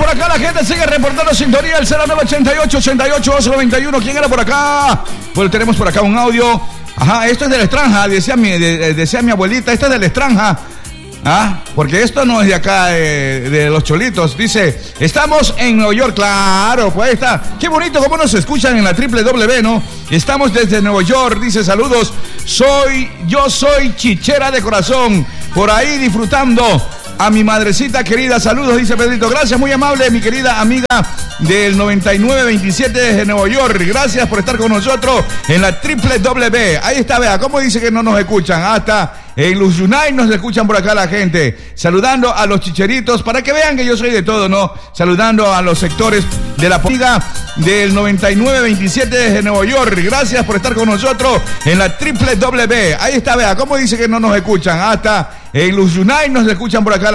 por acá, la gente sigue reportando sintonía, el 0988-88-1191. ¿Quién era por acá? Pues tenemos por acá un audio. Ajá, esto es de la Estranja, decía mi abuelita, esto es de la Estranja. Ah, porque esto no es de acá, de los Cholitos. Dice, estamos en Nueva York. Claro, pues ahí está. Qué bonito cómo nos escuchan en la www, ¿no? Estamos desde Nueva York. Dice, saludos. Yo soy chichera de corazón. Por ahí disfrutando a mi madrecita querida. Saludos, dice Pedrito. Gracias, muy amable, mi querida amiga del 9927 desde Nueva York. Gracias por estar con nosotros en la www. Ahí está, vea, ¿cómo dice que no nos escuchan? Hasta en Luz Yunay nos escuchan por acá la gente. Saludando a los chicheritos, para que vean que yo soy de todo, ¿no? Saludando a los sectores de la política del 9927 desde Nueva York. Gracias por estar con nosotros en la www. Ahí está, vea, ¿cómo dice que no nos escuchan? Hasta en Luz Yunay nos escuchan por acá